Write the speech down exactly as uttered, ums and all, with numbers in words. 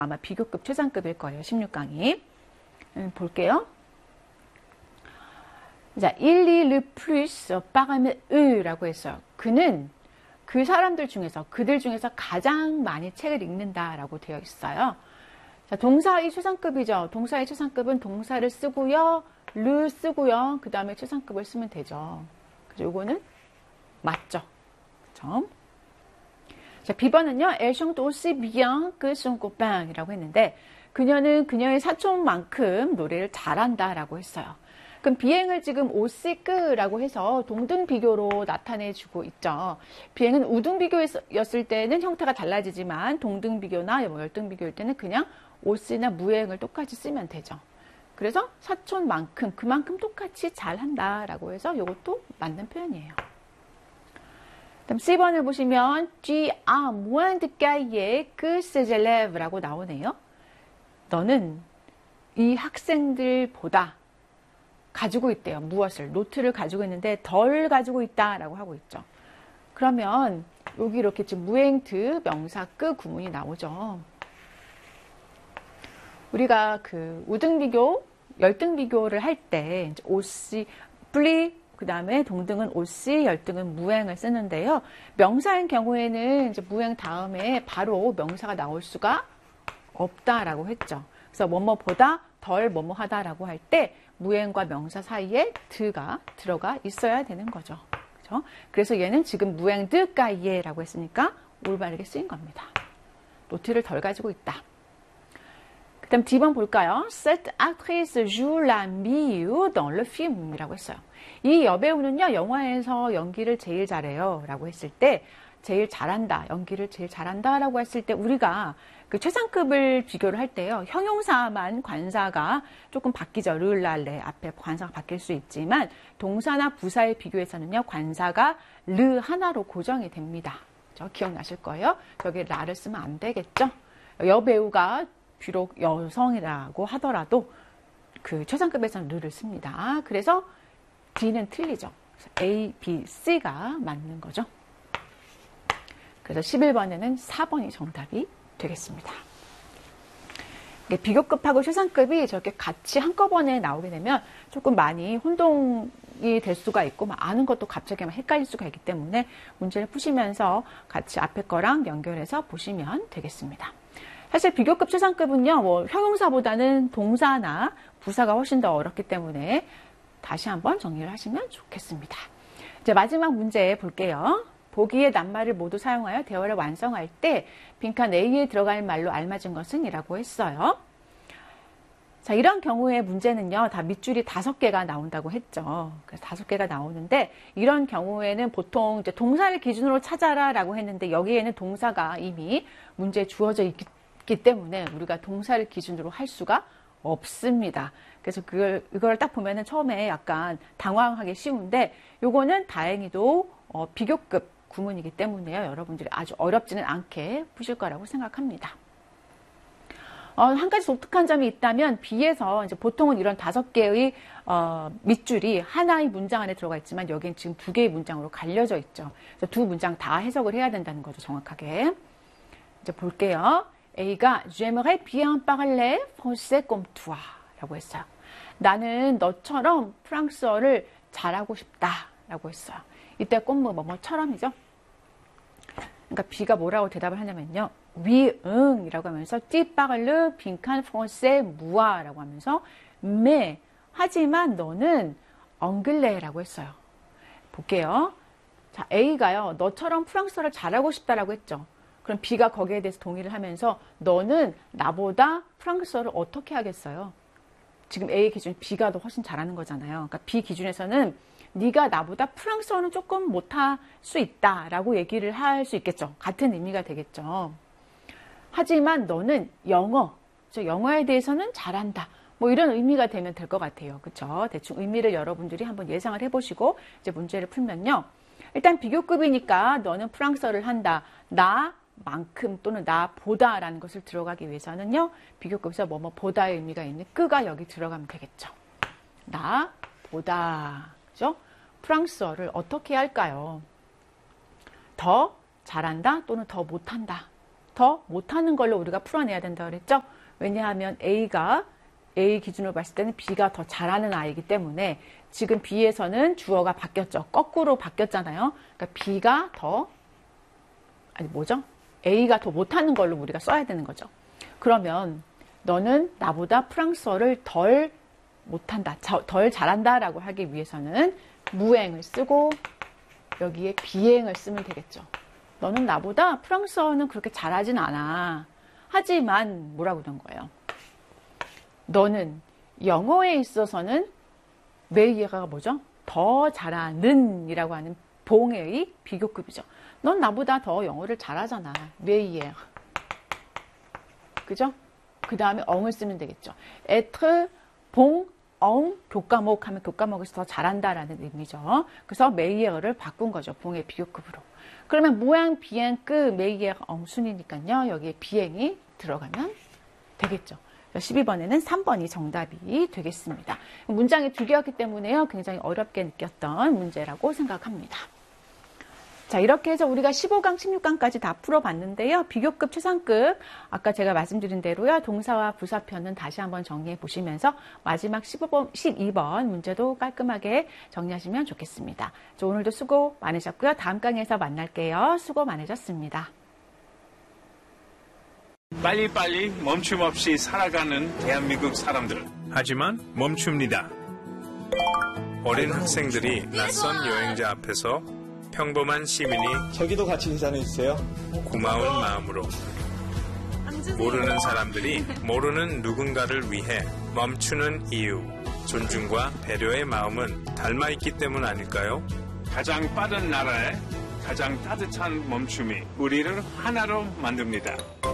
아마 비교급 최상급일 거예요. 십육 강이. 음, 볼게요. 자, il lit le plus parmi eux라고 했어요. 그는 그 사람들 중에서, 그들 중에서 가장 많이 책을 읽는다라고 되어 있어요. 자, 동사의 최상급이죠. 동사의 최상급은 동사를 쓰고요, 르 쓰고요, 그 다음에 최상급을 쓰면 되죠. 그래서 요거는 맞죠. 그쵸? 자, 비 번은요, elle chante aussi bien que son copain 이라고 했는데, 그녀는 그녀의 사촌만큼 노래를 잘한다라고 했어요. 그럼 비행을 지금 오시끄라고 해서 동등 비교로 나타내주고 있죠. 비행은 우등 비교였을 때는 형태가 달라지지만 동등 비교나 열등 비교일 때는 그냥 오시나 무행을 똑같이 쓰면 되죠. 그래서 사촌만큼, 그만큼 똑같이 잘한다라고 해서 이것도 맞는 표현이에요. 그럼 씨 번을 보시면 tu as moins de cahiers que ces élèves라고 나오네요. 너는 이 학생들보다 가지고 있대요. 무엇을? 노트를 가지고 있는데 덜 가지고 있다라고 하고 있죠. 그러면 여기 이렇게 지금 무행트 명사 끄 구문이 나오죠. 우리가 그 우등 비교, 열등 비교를 할 때 오씨, 플리, 그 다음에 동등은 오씨, 열등은 무행을 쓰는데요. 명사인 경우에는 이제 무행 다음에 바로 명사가 나올 수가 없다라고 했죠. 그래서 뭐뭐보다 덜 뭐뭐하다라고 할 때 무행과 명사 사이에 드가 들어가 있어야 되는 거죠. 그렇죠? 그래서 얘는 지금 무행 드까이에라고 했으니까 올바르게 쓰인 겁니다. 노트를 덜 가지고 있다. 그 다음 디 번 볼까요? Cette actrice joue la mieux dans le film 이라고 했어요. 이 여배우는요, 영화에서 연기를 제일 잘해요 라고 했을 때 제일 잘한다, 연기를 제일 잘한다 라고 했을 때 우리가 그 최상급을 비교를 할 때요, 형용사만 관사가 조금 바뀌죠. 르랄레 앞에 관사가 바뀔 수 있지만 동사나 부사의 비교에서는요, 관사가 르 하나로 고정이 됩니다. 저 기억나실 거예요. 여기 라를 쓰면 안 되겠죠. 여배우가 비록 여성이라고 하더라도 그 최상급에서는 르를 씁니다. 그래서 D는 틀리죠. A, B, C가 맞는 거죠. 그래서 십일 번에는 사 번이 정답이 되겠습니다. 비교급하고 최상급이 저렇게 같이 한꺼번에 나오게 되면 조금 많이 혼동이 될 수가 있고 막 아는 것도 갑자기 막 헷갈릴 수가 있기 때문에 문제를 푸시면서 같이 앞에 거랑 연결해서 보시면 되겠습니다. 사실 비교급 최상급은요, 뭐 형용사보다는 동사나 부사가 훨씬 더 어렵기 때문에 다시 한번 정리를 하시면 좋겠습니다. 이제 마지막 문제 볼게요. 보기의 낱말을 모두 사용하여 대화를 완성할 때 빈칸 A에 들어갈 말로 알맞은 것은 이라고 했어요. 자, 이런 경우의 문제는요, 다 밑줄이 다섯 개가 나온다고 했죠. 그래서 다섯 개가 나오는데, 이런 경우에는 보통 이제 동사를 기준으로 찾아라 라고 했는데, 여기에는 동사가 이미 문제에 주어져 있기, 있기 때문에 우리가 동사를 기준으로 할 수가 없습니다. 그래서 그걸, 이걸 딱 보면은 처음에 약간 당황하기 쉬운데, 요거는 다행히도 어, 비교급 구문이기 때문에요. 여러분들이 아주 어렵지는 않게 푸실 거라고 생각합니다. 어, 한 가지 독특한 점이 있다면 B에서 이제 보통은 이런 다섯 개의 어, 밑줄이 하나의 문장 안에 들어가 있지만 여기는 지금 두 개의 문장으로 갈려져 있죠. 그래서 두 문장 다 해석을 해야 된다는 거죠. 정확하게. 이제 볼게요. A가 J'aimerais bien parler français comme toi 라고 했어요. 나는 너처럼 프랑스어를 잘하고 싶다 라고 했어요. 이때 꽃무 뭐뭐처럼이죠. 그러니까 B가 뭐라고 대답을 하냐면요. Oui, 응 이라고 하면서 Tu parles 빈칸 français moi 라고 하면서 mais 하지만 너는 엉글레라고 했어요. 볼게요. 자, A가요. 너처럼 프랑스어를 잘하고 싶다라고 했죠. 그럼 B가 거기에 대해서 동의를 하면서 너는 나보다 프랑스어를 어떻게 하겠어요? 지금 A 기준 B가 더 훨씬 잘하는 거잖아요. 그러니까 B 기준에서는 네가 나보다 프랑스어는 조금 못할 수 있다라고 얘기를 할 수 있겠죠. 같은 의미가 되겠죠. 하지만 너는 영어, 영어에 대해서는 잘한다. 뭐 이런 의미가 되면 될 것 같아요. 그렇죠? 대충 의미를 여러분들이 한번 예상을 해보시고 이제 문제를 풀면요. 일단 비교급이니까 너는 프랑스어를 한다. 나만큼 또는 나보다라는 것을 들어가기 위해서는요. 비교급에서 뭐뭐 보다의 의미가 있는 끄가 여기 들어가면 되겠죠. 나보다. 그죠? 프랑스어를 어떻게 할까요? 더 잘한다 또는 더 못한다. 더 못하는 걸로 우리가 풀어내야 된다 그랬죠? 왜냐하면 A가 A 기준으로 봤을 때는 B가 더 잘하는 아이이기 때문에 지금 B에서는 주어가 바뀌었죠. 거꾸로 바뀌었잖아요. 그러니까 B가 더, 아니 뭐죠? A가 더 못하는 걸로 우리가 써야 되는 거죠. 그러면 너는 나보다 프랑스어를 덜 못한다, 덜 잘한다 라고 하기 위해서는 무행을 쓰고 여기에 비행을 쓰면 되겠죠. 너는 나보다 프랑스어는 그렇게 잘하진 않아. 하지만 뭐라고 된 거예요? 너는 영어에 있어서는 메이에가 뭐죠? 더 잘하는 이라고 하는 봉의 비교급이죠. 넌 나보다 더 영어를 잘하잖아. 메이에. 그죠? 그 다음에 엉을 쓰면 되겠죠. être, 봉, 엉, 교과목 하면 교과목에서 더 잘한다라는 의미죠. 그래서 메이에어를 바꾼 거죠. 봉의 비교급으로. 그러면 모양, 비행, 끄, 메이에어, 엉 순이니까요. 여기에 비행이 들어가면 되겠죠. 십이 번에는 삼 번이 정답이 되겠습니다. 문장이 두 개였기 때문에요. 굉장히 어렵게 느꼈던 문제라고 생각합니다. 자, 이렇게 해서 우리가 십오 강, 십육 강까지 다 풀어봤는데요. 비교급, 최상급, 아까 제가 말씀드린 대로요. 동사와 부사편은 다시 한번 정리해 보시면서 마지막 십오 번, 십이 번 문제도 깔끔하게 정리하시면 좋겠습니다. 자, 오늘도 수고 많으셨고요. 다음 강에서 만날게요. 수고 많으셨습니다. 빨리빨리 멈춤 없이 살아가는 대한민국 사람들. 하지만 멈춥니다. 어린 학생들이 낯선 여행자 앞에서 평범한 시민이 저기도 같이 인사해주세요. 고마운 마음으로 모르는 사람들이 모르는 누군가를 위해 멈추는 이유, 존중과 배려의 마음은 닮아있기 때문 아닐까요? 가장 빠른 나라에 가장 따뜻한 멈춤이 우리를 하나로 만듭니다.